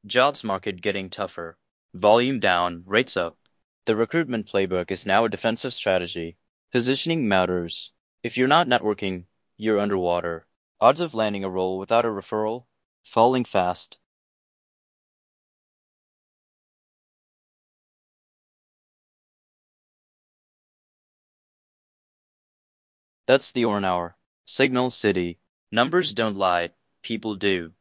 Jobs market getting tougher. Volume down, rates up. The recruitment playbook is now a defensive strategy. Positioning matters. If you're not networking, you're underwater. Odds of landing a role without a referral? Falling fast. That's the Orn Hour. Signal City. Numbers don't lie. People do.